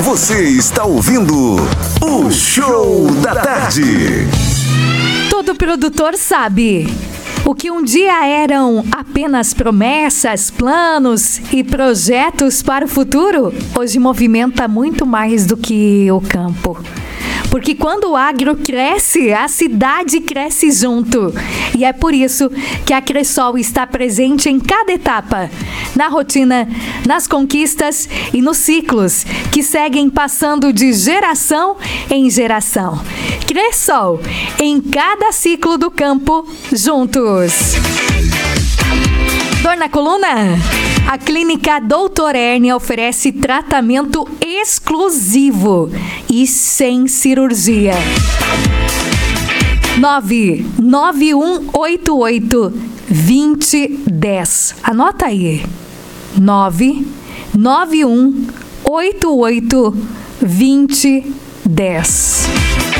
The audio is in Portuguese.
Você está ouvindo o Show da Tarde. Todo produtor sabe. O que um dia eram apenas promessas, planos e projetos para o futuro, hoje movimenta muito mais do que o campo. Porque quando o agro cresce, a cidade cresce junto. E é por isso que a Cressol está presente em cada etapa, na rotina, nas conquistas e nos ciclos que seguem passando de geração em geração. Cressol, em cada ciclo do campo, juntos. Dor na coluna? A Clínica Doutor Hérnia oferece tratamento exclusivo e sem cirurgia. 99188-2010. Anota aí. 99188-2010.